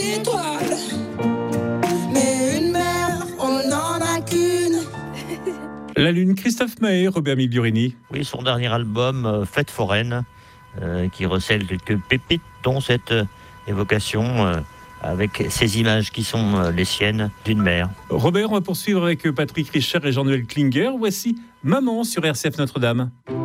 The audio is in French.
d'étoiles. Mais une mère, on n'en a qu'une. La Lune, Christophe Maé, Robert Migliorini. Oui, son dernier album, Fête foraine, qui recèle quelques pépites, dont cette évocation avec ces images qui sont les siennes d'une mère. Robert, on va poursuivre avec Patrick Richer et Jean-Noël Klinger. Voici Maman sur RCF Notre-Dame.